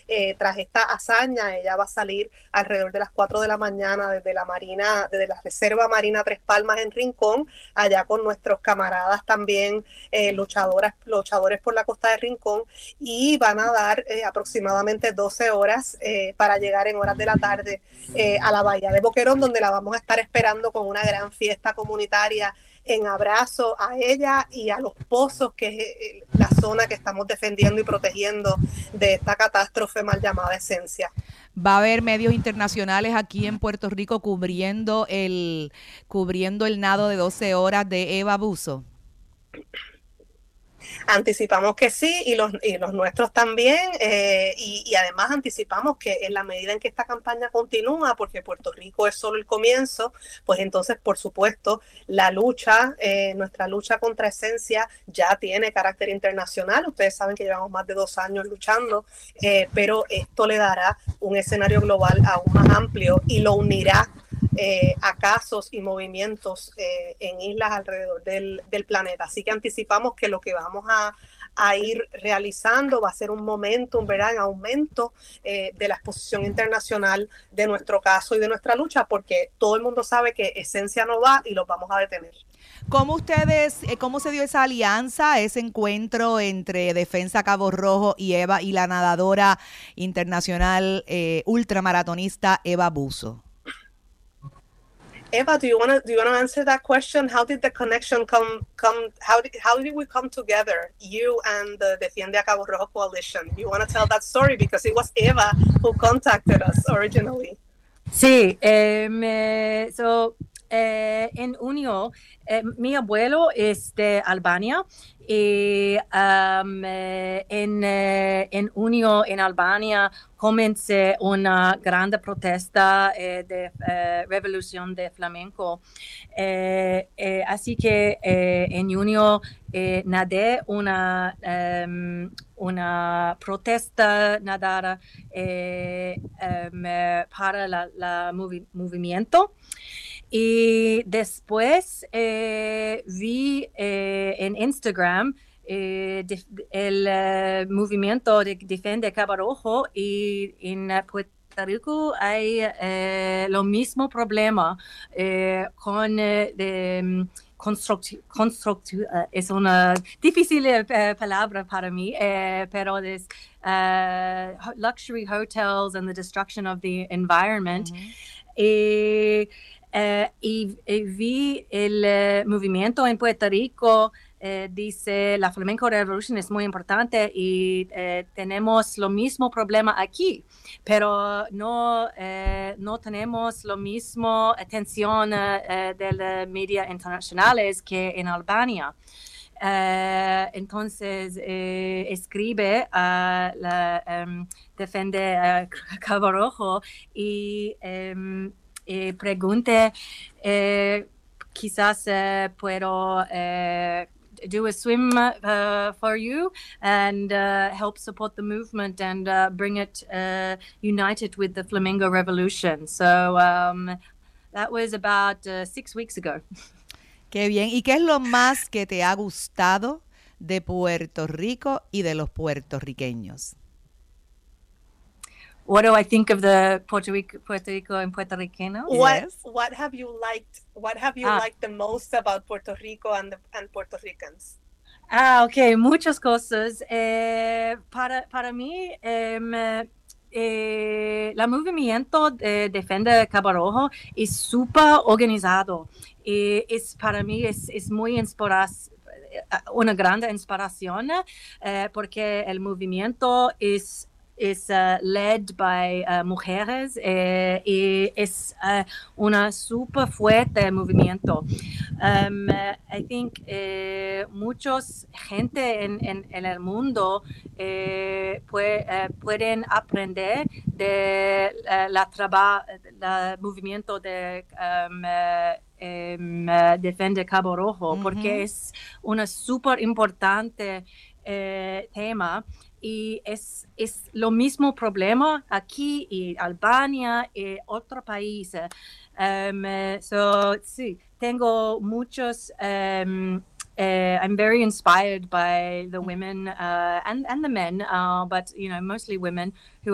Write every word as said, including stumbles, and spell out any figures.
eh, tras esta hazaña. Ella va a salir alrededor de las cuatro de la mañana desde la Marina, desde la Reserva Marina Tres Palmas en Rincón, allá con nuestros camaradas también, eh, luchadoras, luchadores por la costa de Rincón, y van a dar eh, aproximadamente doce horas eh, para llegar en horas de la tarde eh, a la Bahía de Boquerón, donde la vamos a estar esperando con una gran fiesta comunitaria en abrazo a ella y a los pozos, que es la zona que estamos defendiendo y protegiendo de esta catástrofe mal llamada Esencia. Va a haber medios internacionales aquí en Puerto Rico cubriendo el, cubriendo el nado de doce horas de Eva Buzo. Anticipamos que sí, y los, y los nuestros también, eh, y, y además anticipamos que en la medida en que esta campaña continúa, porque Puerto Rico es solo el comienzo, pues entonces, por supuesto, la lucha, eh, nuestra lucha contra Esencia ya tiene carácter internacional. Ustedes saben que llevamos más de dos años luchando, eh, pero esto le dará un escenario global aún más amplio y lo unirá Eh, a casos y movimientos eh, en islas alrededor del, del planeta. Así que anticipamos que lo que vamos a, a ir realizando va a ser un momentum, ¿verdad?, en aumento eh, de la exposición internacional de nuestro caso y de nuestra lucha, porque todo el mundo sabe que Esencia no va y los vamos a detener. ¿Cómo ustedes, eh, cómo se dio esa alianza, ese encuentro entre Defensa Cabo Rojo y Eva y la nadadora internacional eh, ultramaratonista Eva Buzo? Eva, do you want to do you want to answer that question? How did the connection come come how did how did we come together, you and the Defiende a Cabo Rojo coalition? You want to tell that story, because it was Eva who contacted us originally. Sí, eh, me, so eh, en junio eh, mi abuelo es de Albania y um, eh, en, eh, en junio en Albania comencé una grande protesta eh, de eh, revolución de flamenco. Eh, eh, así que eh, en junio eh, nadé una, um, una protesta nadada eh, um, para la, la movi- movimiento. Y después eh, vi eh, en Instagram eh, de, el uh, movimiento de Defiende Cabo Rojo, y en Puerto Rico hay eh, lo mismo problema eh, con eh, de, constructi- constructi- uh, es una difícil uh, palabra para mí, eh, pero es uh, luxury hotels and the destruction of the environment. Uh-huh. Y, Uh, y, y vi el uh, movimiento en Puerto Rico, uh, dice la Flamenco Revolution es muy importante y uh, tenemos lo mismo problema aquí, pero no, uh, no tenemos lo mismo atención uh, de los medios internacionales que en Albania. Uh, entonces eh, escribe a uh, la um, Defende uh, Cabo Rojo y um, Eh, pregunte, eh, quizás uh, puedo uh, do a swim uh, for you and uh, help support the movement and uh, bring it uh, united with the Flamingo Revolution. So um, that was about uh, six weeks ago. Qué bien. ¿Y qué es lo más que te ha gustado de Puerto Rico y de los puertorriqueños? What do I think of the Puerto Rico, Puerto Rico and Puerto Ricanos? What Yes. What have you liked? What have you ah. liked the most about Puerto Rico and the, and Puerto Ricans? Ah, ok, muchas cosas. Eh, para, para mí, eh, eh, el movimiento de Defende Cabo Rojo es súper organizado. Y es, para mí es, es muy inspiración, una gran inspiración, eh, porque el movimiento es is uh, led by uh, mujeres eh, y es uh, una super fuerte movimiento. Um, I think eh, muchos gente en, en, en el mundo eh, puede, eh, pueden aprender de uh, la traba, el movimiento de um, uh, um, uh, Defende Cabo Rojo, uh-huh. porque es una super importante eh, tema. Y es, es lo mismo problema aquí y Albania y otros países. Um, so, sí, tengo muchos, um, uh, I'm very inspired by the women uh, and, and the men, uh, but, you know, mostly women who